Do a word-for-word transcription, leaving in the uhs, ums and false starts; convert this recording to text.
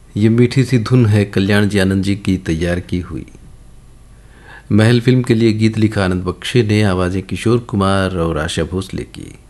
ये मीठी सी धुन है कल्याण जी आनंद जी की तैयार की हुई। महल फिल्म के लिए गीत लिखा आनंद बख्शे ने, आवाज़ें किशोर कुमार और आशा भोसले की।